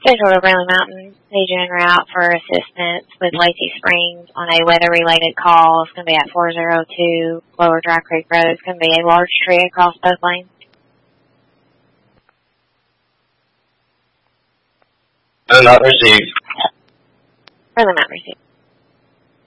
Schedule to Bradley Mountain, paging en route for assistance with Lacey Springs on a weather-related call. It's going to be at 402 Lower Dry Creek Road. It's going to be a large tree across both lanes. Not received. Bradley Mountain received.